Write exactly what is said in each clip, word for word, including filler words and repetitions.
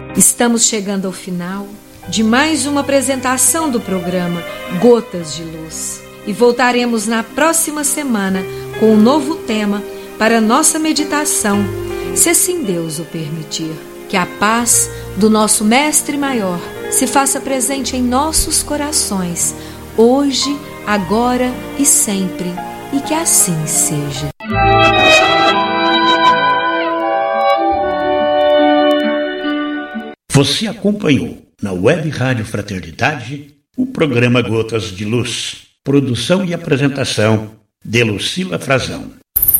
Estamos chegando ao final de mais uma apresentação do programa Gotas de Luz. E voltaremos na próxima semana com um novo tema para nossa meditação, se assim Deus o permitir. Que a paz do nosso Mestre Maior se faça presente em nossos corações, hoje, agora e sempre, e que assim seja. Você acompanhou na Web Rádio Fraternidade o programa Gotas de Luz. Produção e apresentação de Lucila Frazão.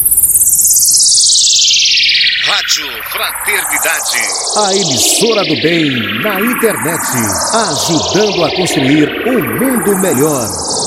Rádio Fraternidade. A emissora do bem na internet, ajudando a construir um mundo melhor.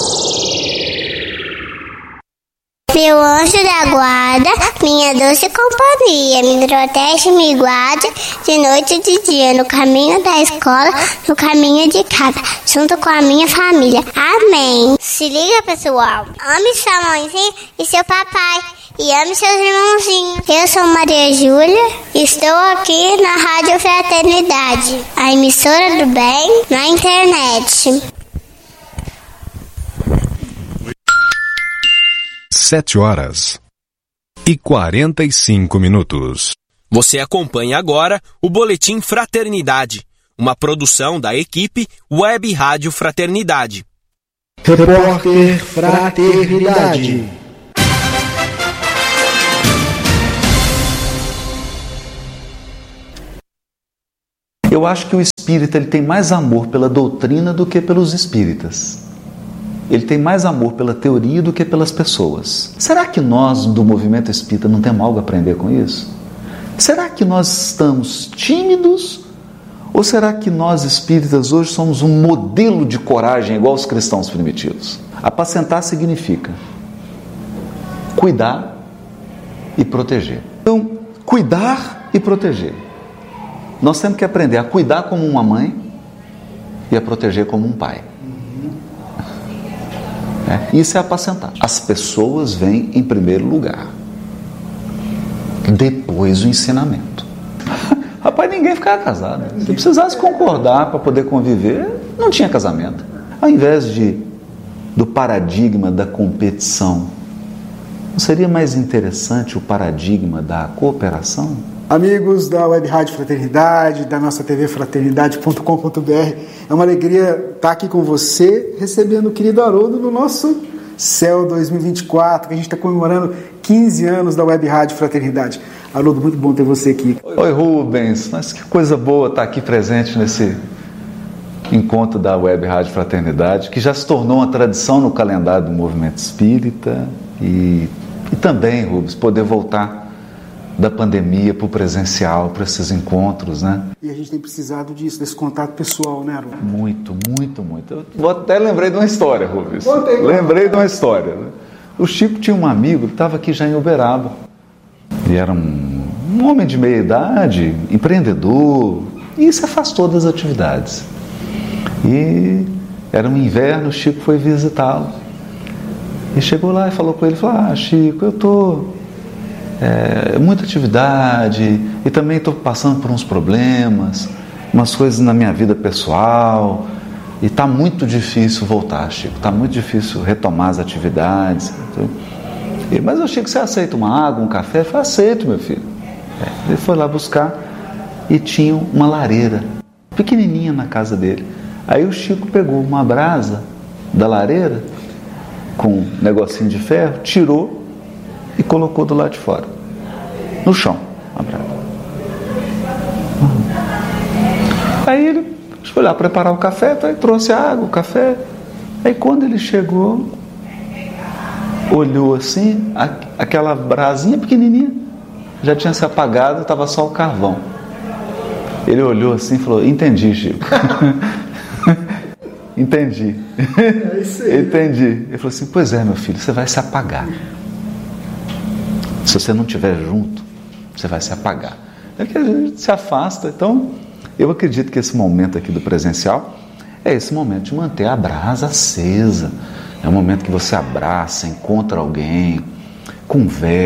Meu anjo da guarda, minha doce companhia, me protege e me guarde de noite e de dia, no caminho da escola, no caminho de casa, junto com a minha família. Amém. Se liga, pessoal. Ame sua mãezinha e seu papai. E ame seus irmãozinhos. Eu sou Maria Júlia, estou aqui na Rádio Fraternidade, a emissora do bem na internet. Sete horas e quarenta e cinco minutos. Você acompanha agora o Boletim Fraternidade, uma produção da equipe Web Rádio Fraternidade. Repórter Fraternidade. Eu acho que o espírita ele tem mais amor pela doutrina do que pelos espíritas. Ele tem mais amor pela teoria do que pelas pessoas. Será que nós, do movimento espírita, não temos algo a aprender com isso? Será que nós estamos tímidos? Ou será que nós, espíritas, hoje somos um modelo de coragem igual os cristãos primitivos? Apacentar significa cuidar e proteger. Então, cuidar e proteger. Nós temos que aprender a cuidar como uma mãe e a proteger como um pai. É, isso é apacentar. As pessoas vêm em primeiro lugar. Depois o ensinamento. Rapaz, ninguém ficava casado. Se precisasse concordar para poder conviver, não tinha casamento. Ao invés de, do paradigma da competição, não seria mais interessante o paradigma da cooperação? Amigos da Web Rádio Fraternidade, da nossa T V fraternidade ponto com ponto b r, é uma alegria estar aqui com você, recebendo o querido Haroldo no nosso Céu dois mil e vinte e quatro, que a gente está comemorando quinze anos da Web Rádio Fraternidade. Haroldo, muito bom ter você aqui. Oi, Rubens, mas que coisa boa estar aqui presente nesse encontro da Web Rádio Fraternidade, que já se tornou uma tradição no calendário do movimento espírita, e, e também, Rubens, poder voltar da pandemia para o presencial, para esses encontros, né? E a gente tem precisado disso, desse contato pessoal, né, Haroldo? Muito, muito, muito. Eu vou até lembrei de uma história, Rubens. Contei, lembrei de uma história. Né? O Chico tinha um amigo que estava aqui já em Uberaba. Ele era um, um homem de meia idade, empreendedor, e se afastou das atividades. E era um inverno, o Chico foi visitá-lo. E chegou lá e falou com ele, falou, ah, Chico, eu estou... É, muita atividade e também estou passando por uns problemas, umas coisas na minha vida pessoal e está muito difícil voltar, Chico, está muito difícil retomar as atividades. E, mas eu Chico, você aceita uma água, um café? Eu falei, aceito, meu filho. É, ele foi lá buscar e tinha uma lareira pequenininha na casa dele. Aí o Chico pegou uma brasa da lareira com um negocinho de ferro, tirou e colocou do lado de fora, no chão, a brasa. Aí ele foi lá preparar o café, tá, trouxe a água, o café. Aí quando ele chegou, olhou assim, a, aquela brasinha pequenininha já tinha se apagado, estava só o carvão. Ele olhou assim e falou, entendi, Chico. Entendi. É isso aí. Entendi. Ele falou assim, pois é, meu filho, você vai se apagar. Se você não estiver junto, você vai se apagar. É que a gente se afasta. Então, eu acredito que esse momento aqui do presencial é esse momento de manter a brasa acesa. É um momento que você abraça, encontra alguém,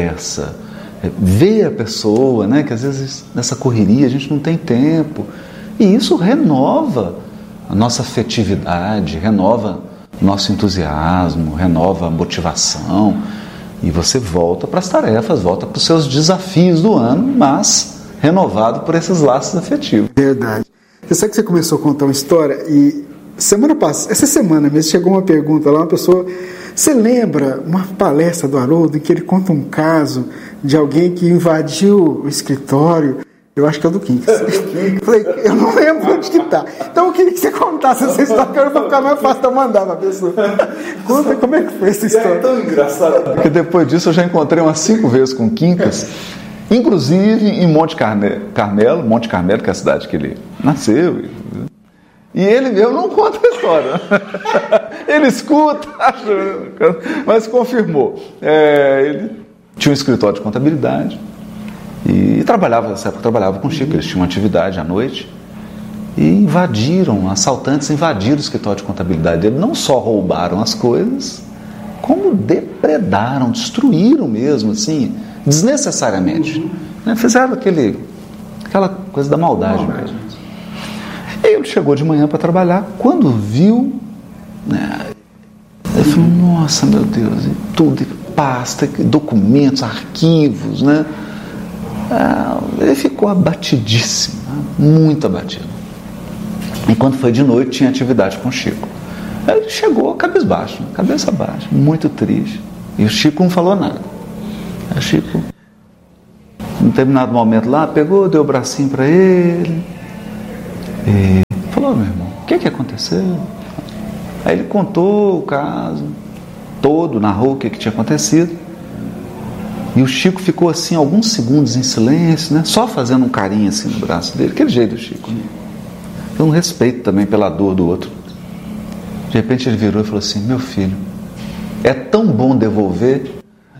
conversa, vê a pessoa, né? Que às vezes nessa correria a gente não tem tempo E isso renova a nossa afetividade, renova nosso entusiasmo, renova a motivação. E você volta para as tarefas, volta para os seus desafios do ano, mas renovado por esses laços afetivos. Verdade. Você sabe que você começou a contar uma história e semana passada, essa semana mesmo, chegou uma pergunta lá, uma pessoa... Você lembra uma palestra do Haroldo em que ele conta um caso de alguém que invadiu o escritório? Eu acho que é o do Kinks. Eu falei, eu não lembro onde que tá. Então eu queria que você contasse essa história, que vai ficar mais fácil de eu mandar pra pessoa. Conta como é que foi essa história. É tão engraçado. Porque depois disso eu já encontrei umas cinco vezes com o Kinkas, inclusive em Monte Carmelo, Monte Carmelo, que é a cidade que ele nasceu. E ele mesmo não conta a história. Ele escuta, mas confirmou. É, ele tinha um escritório de contabilidade e trabalhava, nessa época trabalhava com o Chico, eles tinham uma atividade à noite e invadiram, assaltantes invadiram o escritório de contabilidade dele. Não só roubaram as coisas, como depredaram, destruíram mesmo, assim, desnecessariamente. Uhum. Fizeram aquele, aquela coisa da maldade Não, mesmo. E ele chegou de manhã para trabalhar, quando viu, né, ele falou, nossa, meu Deus, e tudo, e pasta, documentos, arquivos, né? Ah, ele ficou abatidíssimo, muito abatido. E quando foi de noite, tinha atividade com o Chico. Aí ele chegou cabisbaixo, cabeça baixa, muito triste. E o Chico não falou nada. Aí o Chico, em determinado momento lá, pegou, deu o bracinho para ele e falou, meu irmão, o que que aconteceu? Aí ele contou o caso todo, narrou o que que tinha acontecido. E o Chico ficou assim alguns segundos em silêncio, né? Só fazendo um carinho assim no braço dele, aquele jeito do Chico, né? Um respeito também pela dor do outro. De repente ele virou e falou assim, meu filho, é tão bom devolver.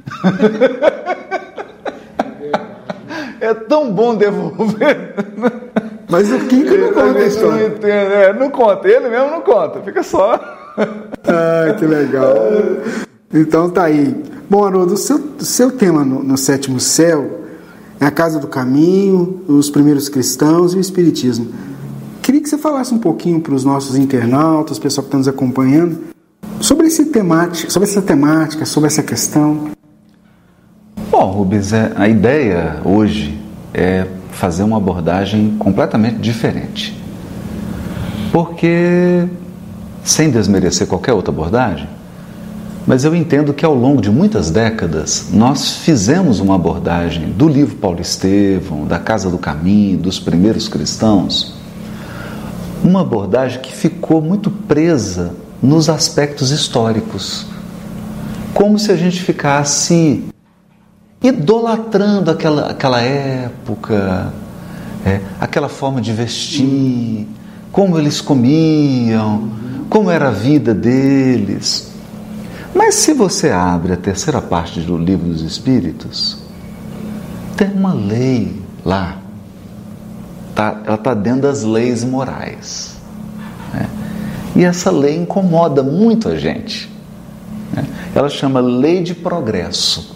É tão bom devolver. Mas o Kiko não conta a história. Não, entende, é, não conta, ele mesmo não conta, fica só. Ah, que legal. Então tá aí. Bom, Haroldo, o seu, seu tema no, no Sétimo Céu é a Casa do Caminho, os primeiros cristãos e o Espiritismo. Queria que você falasse um pouquinho para os nossos internautas, o pessoal que está nos acompanhando, sobre, esse temática, sobre essa temática, sobre essa questão. Bom, Rubens, é, a ideia hoje é fazer uma abordagem completamente diferente. Porque, sem desmerecer qualquer outra abordagem, mas eu entendo que ao longo de muitas décadas nós fizemos uma abordagem do livro Paulo Estevão, da Casa do Caminho, dos primeiros cristãos, uma abordagem que ficou muito presa nos aspectos históricos, como se a gente ficasse idolatrando aquela, aquela época, é, aquela forma de vestir, como eles comiam, como era a vida deles. Mas se você abre a terceira parte do Livro dos Espíritos, tem uma lei lá, tá, ela está dentro das leis morais, né? E essa lei incomoda muito a gente, né? Ela chama Lei de Progresso.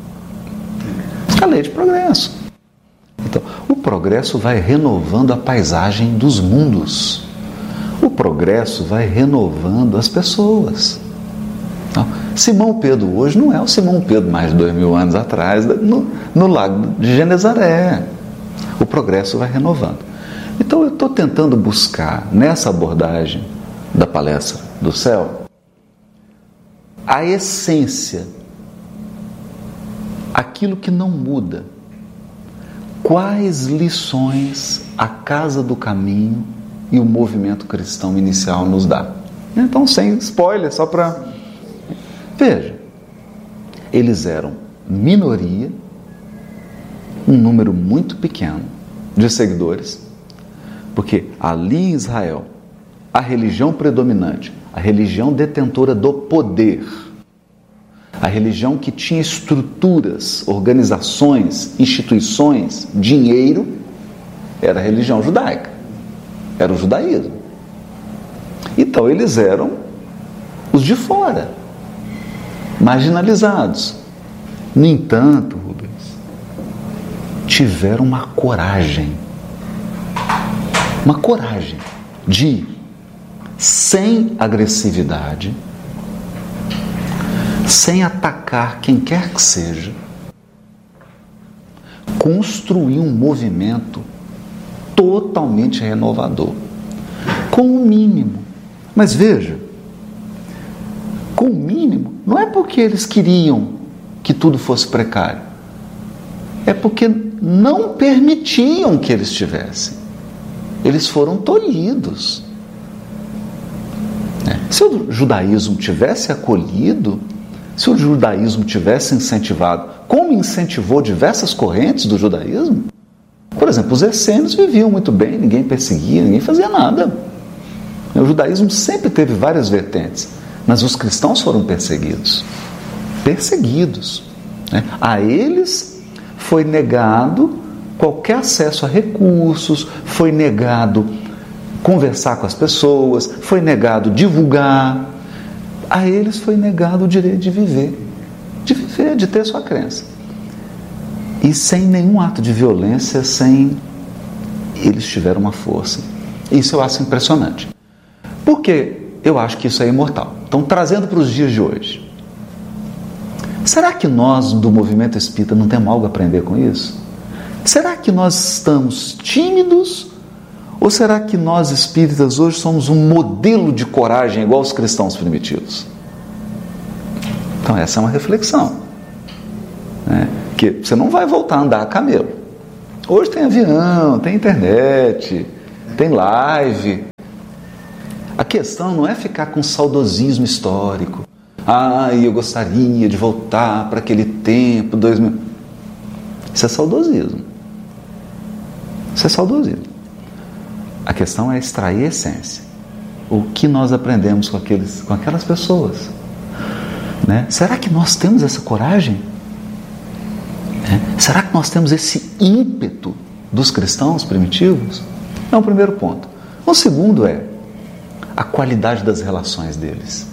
A lei de progresso. Então, o progresso vai renovando a paisagem dos mundos. O progresso vai renovando as pessoas. Então, Simão Pedro hoje não é o Simão Pedro mais de dois mil anos atrás, no, no lago de Genezaré. O progresso vai renovando. Então, eu estou tentando buscar, nessa abordagem da palestra do céu, a essência, aquilo que não muda. Quais lições a Casa do Caminho e o movimento cristão inicial nos dá? Então, sem spoiler, só para... Veja, eles eram minoria, um número muito pequeno de seguidores, porque ali em Israel, a religião predominante, a religião detentora do poder, a religião que tinha estruturas, organizações, instituições, dinheiro, era a religião judaica, era o judaísmo. Então eles eram os de fora, marginalizados. No entanto, Rubens, tiveram uma coragem uma coragem de, sem agressividade, sem atacar quem quer que seja, construir um movimento totalmente renovador, com o mínimo. Mas veja, com o mínimo, não é porque eles queriam que tudo fosse precário, é porque não permitiam que eles tivessem. Eles foram tolhidos. Se o judaísmo tivesse acolhido, se o judaísmo tivesse incentivado, como incentivou diversas correntes do judaísmo, por exemplo, os essênios viviam muito bem, ninguém perseguia, ninguém fazia nada. O judaísmo sempre teve várias vertentes, mas os cristãos foram perseguidos. Perseguidos. Né? A eles foi negado qualquer acesso a recursos, foi negado conversar com as pessoas, foi negado divulgar. A eles foi negado o direito de viver, de viver, de ter sua crença. E sem nenhum ato de violência, sem eles tiveram uma força. Isso eu acho impressionante. Porque eu acho que isso é imortal. Então, trazendo para os dias de hoje, será que nós do movimento espírita não temos algo a aprender com isso? Será que nós estamos tímidos? Ou será que nós espíritas hoje somos um modelo de coragem igual os cristãos primitivos? Então essa é uma reflexão, né? Que você não vai voltar a andar a camelo. Hoje tem avião, tem internet, tem live. A questão não é ficar com saudosismo histórico. Ah, eu gostaria de voltar para aquele tempo, dois mil. Isso é saudosismo. Isso é saudosismo. A questão é extrair a essência. O que nós aprendemos com, aqueles, com aquelas pessoas. Né? Será que nós temos essa coragem? É. Será que nós temos esse ímpeto dos cristãos primitivos? É um primeiro ponto. O segundo é a qualidade das relações deles.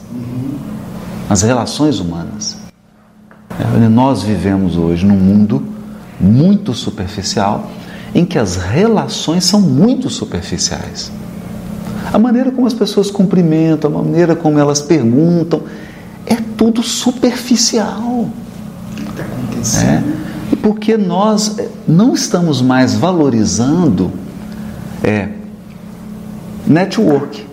As relações humanas. É, nós vivemos hoje num mundo muito superficial, em que as relações são muito superficiais. A maneira como as pessoas cumprimentam, a maneira como elas perguntam, é tudo superficial. É, e porque nós não estamos mais valorizando é, network,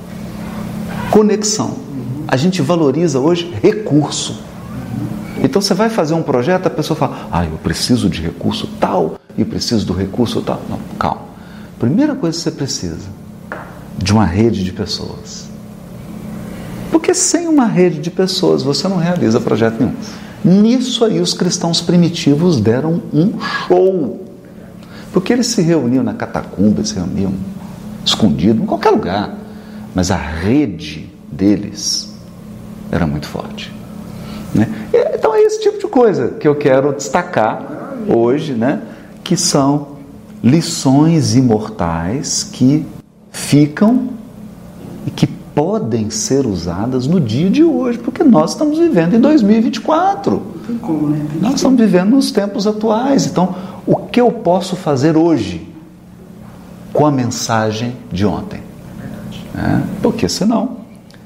conexão. A gente valoriza hoje recurso. Então você vai fazer um projeto, a pessoa fala, ah, eu preciso de recurso tal, e preciso do recurso tal. Não, calma. Primeira coisa que você precisa, de uma rede de pessoas. Porque sem uma rede de pessoas, você não realiza projeto nenhum. Nisso aí os cristãos primitivos deram um show. Porque eles se reuniam na catacumba, se reuniam escondido, em qualquer lugar. Mas a rede deles era muito forte. Né? Então é esse tipo de coisa que eu quero destacar hoje, né? Que são lições imortais que ficam e que podem ser usadas no dia de hoje, porque nós estamos vivendo em dois mil e vinte e quatro. Tem como, né? Tem nós estamos vivendo nos tempos atuais. Então, o que eu posso fazer hoje com a mensagem de ontem? É, porque senão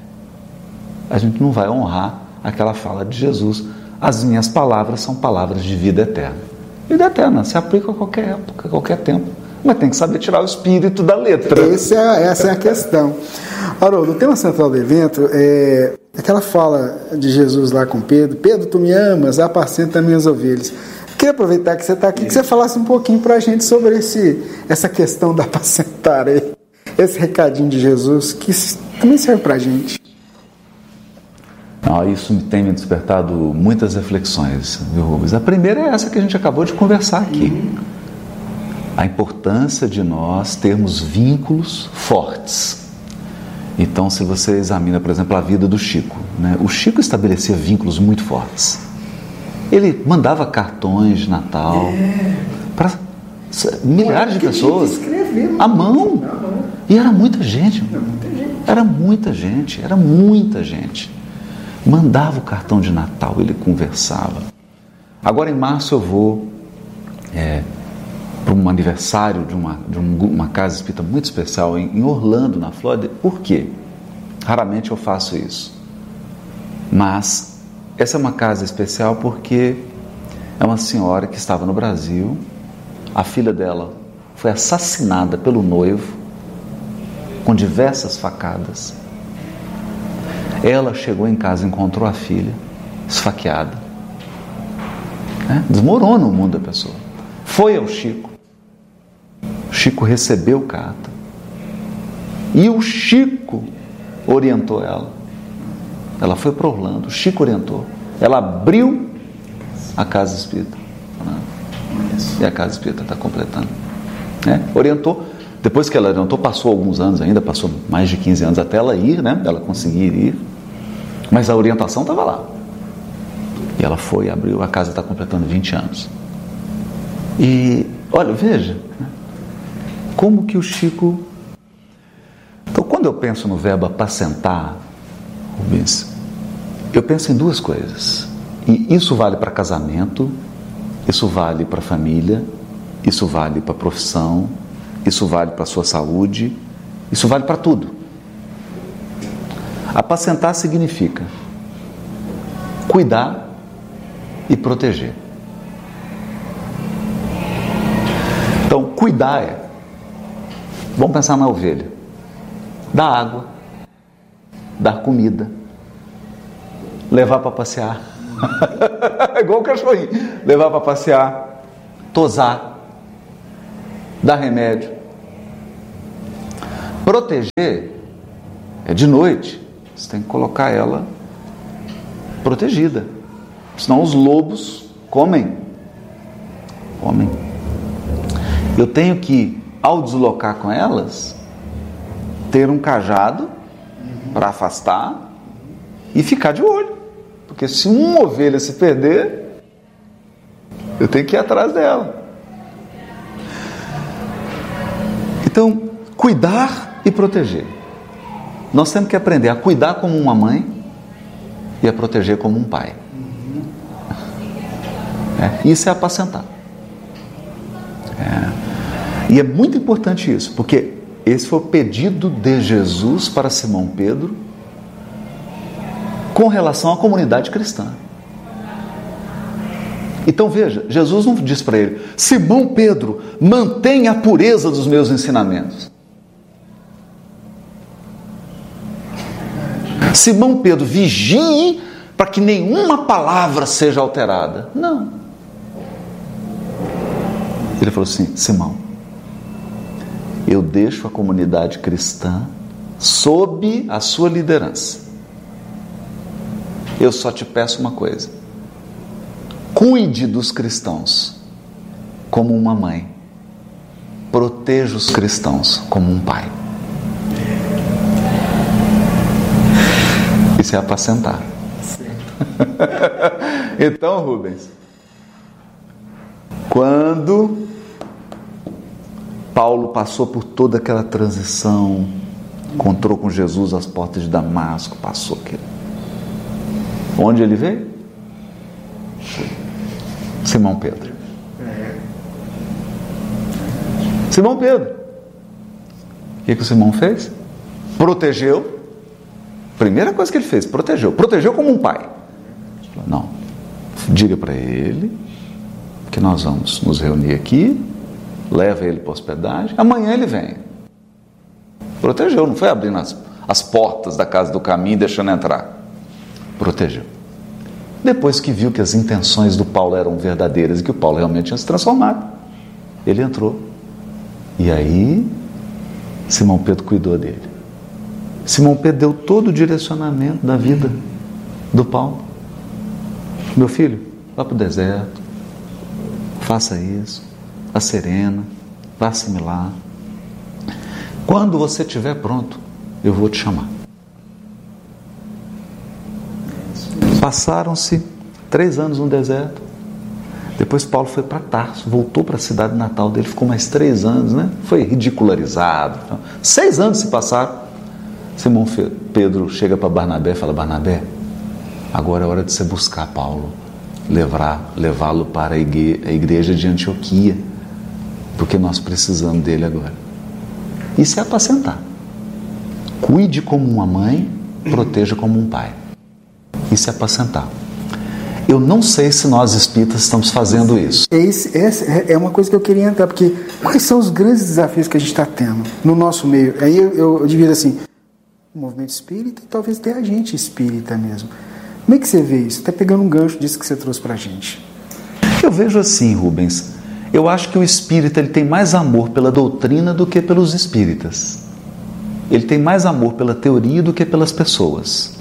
a gente não vai honrar aquela fala de Jesus: as minhas palavras são palavras de vida eterna. Vida eterna se aplica a qualquer época, a qualquer tempo, mas tem que saber tirar o espírito da letra. Esse é, essa é a questão. Haroldo, o tema central do evento é aquela fala de Jesus lá com Pedro: Pedro, tu me amas, apacenta as minhas ovelhas. Eu queria aproveitar que você está aqui, que você falasse um pouquinho para a gente sobre esse, essa questão da apacentar aí, esse recadinho de Jesus, que também serve para a gente. Ah, isso tem me despertado muitas reflexões, viu, Rubens? A primeira é essa que a gente acabou de conversar aqui. Uhum. A importância de nós termos vínculos fortes. Então, se você examina, por exemplo, a vida do Chico, né? O Chico estabelecia vínculos muito fortes. Ele mandava cartões de Natal é. para milhares de pessoas, à mão. E era muita gente. Era muita gente, era muita gente. Mandava o cartão de Natal, ele conversava. Agora em março eu vou é, para um aniversário de uma, de um, uma casa espírita muito especial em, em Orlando, na Flórida. Por quê? Raramente eu faço isso. Mas essa é uma casa especial porque é uma senhora que estava no Brasil, a filha dela foi assassinada pelo noivo com diversas facadas. Ela chegou em casa e encontrou a filha esfaqueada. É? Desmorona o mundo da pessoa. Foi ao Chico. O Chico recebeu carta. E o Chico orientou ela. Ela foi para Orlando. O Chico orientou. Ela abriu a casa espírita. E a casa espírita está completando. É? Orientou. Depois que ela orientou, passou alguns anos ainda, passou mais de quinze anos até ela ir, né? Ela conseguir ir. Mas a orientação estava lá. E ela foi, abriu, a casa está completando vinte anos. E, olha, veja, como que o Chico... Então, quando eu penso no verbo apacentar, Rubens, eu penso em duas coisas. E isso vale para casamento, isso vale para família, isso vale para profissão, isso vale para a sua saúde, isso vale para tudo. Apacentar significa cuidar e proteger. Então, cuidar é, vamos pensar na ovelha, dar água, dar comida, levar para passear, igual o cachorrinho, levar para passear, tosar, dar remédio. Proteger é de noite, você tem que colocar ela protegida, senão os lobos comem. Comem. Eu tenho que, ao deslocar com elas, ter um cajado para afastar e ficar de olho. Porque se uma ovelha se perder, eu tenho que ir atrás dela. Então, cuidar e proteger. Nós temos que aprender a cuidar como uma mãe e a proteger como um pai. É, isso é apacentar. É. E é muito importante isso, porque esse foi o pedido de Jesus para Simão Pedro com relação à comunidade cristã. Então veja, Jesus não diz para ele: Simão Pedro, mantenha a pureza dos meus ensinamentos. Simão Pedro, vigie para que nenhuma palavra seja alterada. Não. Ele falou assim: Simão, eu deixo a comunidade cristã sob a sua liderança. Eu só te peço uma coisa: cuide dos cristãos como uma mãe, proteja os cristãos como um pai. Isso é apacentar. Então, Rubens, quando Paulo passou por toda aquela transição, encontrou com Jesus às portas de Damasco, passou aquilo. Onde ele veio? Simão Pedro. Simão Pedro. O que, que o Simão fez? Protegeu. Primeira coisa que ele fez, protegeu. Protegeu como um pai. Não. Diga para ele que nós vamos nos reunir aqui, leva ele para a hospedagem, amanhã ele vem. Protegeu, não foi abrindo as, as portas da casa do caminho e deixando entrar. Protegeu. Depois que viu que as intenções do Paulo eram verdadeiras e que o Paulo realmente tinha se transformado, ele entrou. E aí Simão Pedro cuidou dele. Simão Pedro deu todo o direcionamento da vida do Paulo. Meu filho, vá para o deserto, faça isso, vá serena, vá assimilar. Quando você estiver pronto, eu vou te chamar. Passaram-se três anos no deserto. Depois Paulo foi para Tarso, voltou para a cidade natal dele, ficou mais três anos, né? Foi ridicularizado. Seis anos se passaram. Simão Pedro chega para Barnabé e fala: Barnabé, agora é hora de você buscar Paulo, levar, levá-lo para a igreja de Antioquia. porque nós precisamos dele agora. Isso é apacentar. Cuide como uma mãe, proteja como um pai. Isso é apacentar. Eu não sei se nós espíritas estamos fazendo isso. Esse, essa é uma coisa que eu queria entrar, porque quais são os grandes desafios que a gente está tendo no nosso meio? Aí eu, eu, eu divido assim, o movimento espírita e talvez até a gente espírita mesmo. Como é que você vê isso? Está pegando um gancho disso que você trouxe para a gente. Eu vejo assim, Rubens, eu acho que o espírita ele tem mais amor pela doutrina do que pelos espíritas. Ele tem mais amor pela teoria do que pelas pessoas.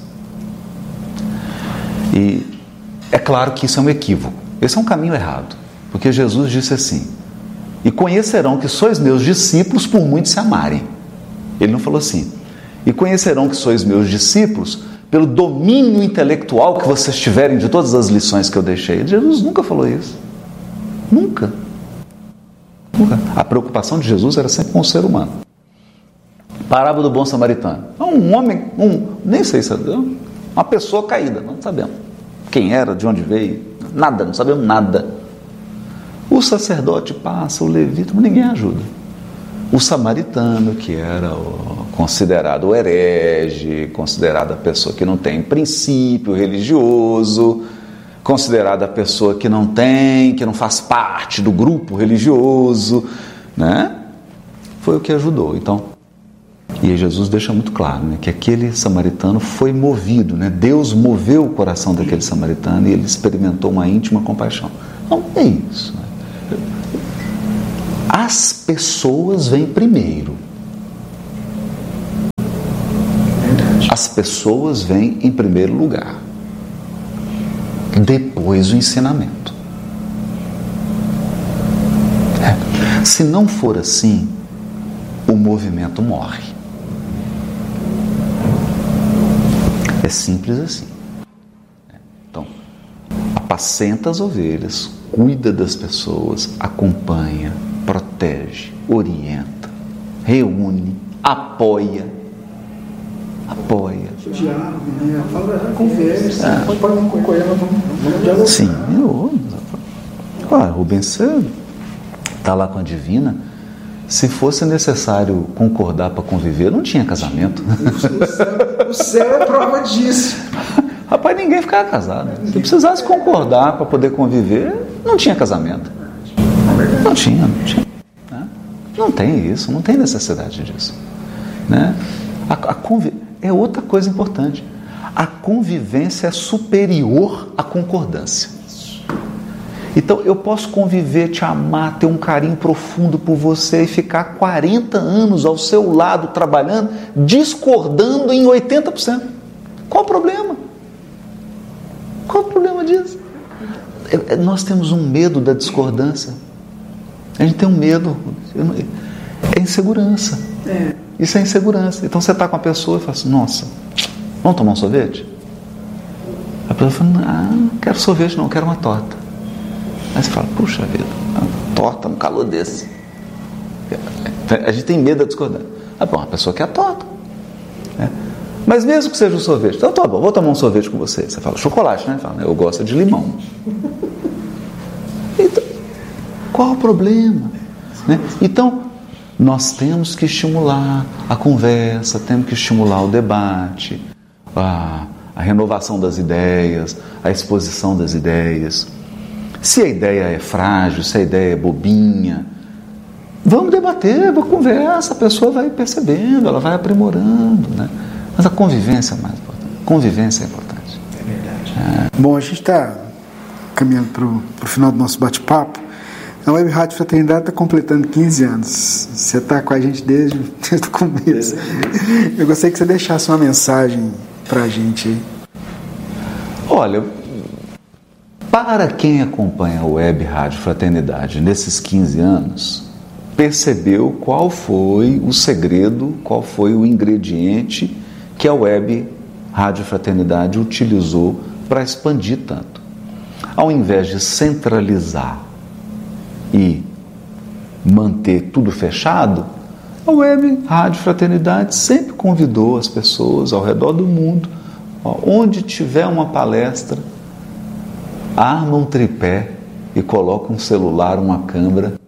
E é claro que isso é um equívoco. Esse é um caminho errado. Porque Jesus disse assim: e conhecerão que sois meus discípulos por muito se amarem. Ele não falou assim: e conhecerão que sois meus discípulos pelo domínio intelectual que vocês tiverem de todas as lições que eu deixei. Jesus nunca falou isso. Nunca. Nunca. A preocupação de Jesus era sempre com o ser humano. Parábola do bom samaritano. Um homem, um, nem sei se é uma pessoa caída, não sabemos quem era, de onde veio, nada, não sabemos nada. O sacerdote passa, o levita, mas ninguém ajuda. O samaritano, que era o, considerado o herege, considerado a pessoa que não tem princípio religioso, considerada a pessoa que não tem, que não faz parte do grupo religioso, né? Foi o que ajudou. Então, e aí Jesus deixa muito claro, né, que aquele samaritano foi movido, né? Deus moveu o coração daquele samaritano e ele experimentou uma íntima compaixão. Não é isso. Né? As pessoas vêm primeiro. As pessoas vêm em primeiro lugar. Depois o ensinamento. É. Se não for assim, o movimento morre. É simples assim. Então, apacenta as ovelhas, cuida das pessoas, acompanha, protege, orienta, reúne, apoia. Apoia. Diálogo, né? Fala, conversa. Ah. Pode parar com coisa, vamos dialogar. Sim, eu. Olha, Rubens, você está lá com a Divina. Se fosse necessário concordar para conviver, não tinha casamento. O céu, o céu é prova disso. Rapaz, ninguém ficava casado. Se precisasse concordar para poder conviver, não tinha casamento. Não tinha, não tinha. Né? Não tem isso, não tem necessidade disso. Né? A, a convi... É outra coisa importante. A convivência é superior à concordância. Então, eu posso conviver, te amar, ter um carinho profundo por você e ficar quarenta anos ao seu lado trabalhando, discordando em oitenta por cento. Qual o problema? Qual o problema disso? É, é, nós temos um medo da discordância. A gente tem um medo. É insegurança. É. Isso é insegurança. Então, você está com a pessoa e fala assim: nossa, vamos tomar um sorvete? A pessoa fala: ah, não quero sorvete não, quero uma torta. Aí você fala: puxa vida, uma torta num calor desse. A gente tem medo da discordância. Ah, bom, a pessoa quer a torta. É. Mas mesmo que seja um sorvete, então tá bom, vou tomar um sorvete com você. Você fala: chocolate, né? Fala: eu gosto de limão. Então, qual o problema? Né? Então, nós temos que estimular a conversa, temos que estimular o debate, a, a renovação das ideias, a exposição das ideias. Se a ideia é frágil, se a ideia é bobinha, vamos debater, vamos conversa, a pessoa vai percebendo, ela vai aprimorando, né? Mas a convivência é mais importante. Convivência é importante. É verdade. É. Bom, a gente está caminhando para o final do nosso bate-papo. A Web Rádio Fraternidade está completando quinze anos. Você está com a gente desde, desde o começo. Eu gostaria que você deixasse uma mensagem para a gente aí. Olha, para quem acompanha a Web Rádio Fraternidade nesses quinze anos, percebeu qual foi o segredo, qual foi o ingrediente que a Web Rádio Fraternidade utilizou para expandir tanto. Ao invés de centralizar e manter tudo fechado, a Web Rádio Fraternidade sempre convidou as pessoas ao redor do mundo, ó, onde tiver uma palestra, arma um tripé e coloca um celular, uma câmera,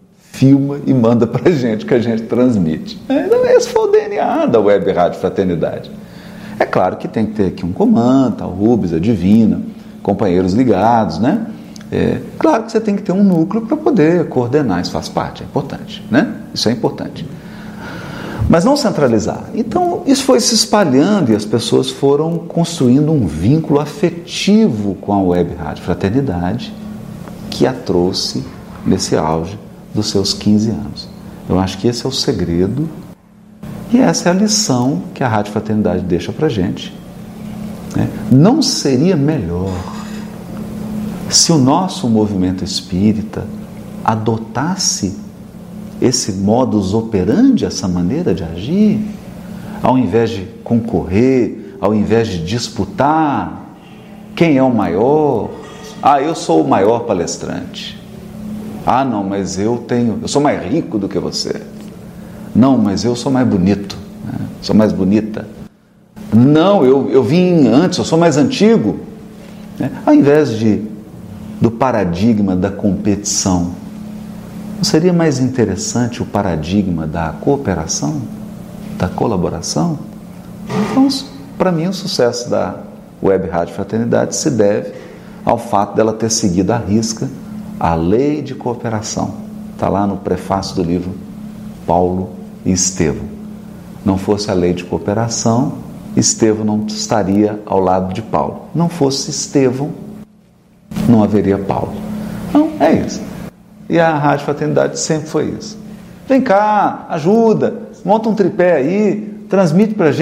filma e manda para a gente, que a gente transmite. Então, esse foi o D N A da Web Rádio Fraternidade. É claro que tem que ter aqui um comando, a Rubens, a Divina, companheiros ligados, né? É, claro que você tem que ter um núcleo para poder coordenar, isso faz parte, é importante, né? Isso é importante. Mas não centralizar. Então, isso foi se espalhando e as pessoas foram construindo um vínculo afetivo com a Web Rádio Fraternidade, que a trouxe nesse auge dos seus quinze anos. Eu acho que esse é o segredo e essa é a lição que a Rádio Fraternidade deixa para a gente. Né? Não seria melhor se o nosso movimento espírita adotasse esse modus operandi, essa maneira de agir, ao invés de concorrer, ao invés de disputar quem é o maior? Ah, eu sou o maior palestrante. Ah, não, mas eu tenho, eu sou mais rico do que você. Não, mas eu sou mais bonito, né? Sou mais bonita. Não, eu, eu vim antes, eu sou mais antigo. Né? Ao invés de, do paradigma da competição, não seria mais interessante o paradigma da cooperação, da colaboração? Então, para mim, o sucesso da Web Rádio Fraternidade se deve ao fato dela ter seguido à risca a lei de cooperação. Está lá no prefácio do livro Paulo e Estevão. Não fosse a lei de cooperação, Estevão não estaria ao lado de Paulo. Não fosse Estevão, não haveria Paulo. Então, é isso. E a Rádio Fraternidade sempre foi isso. Vem cá, ajuda, monta um tripé aí, transmite para a gente.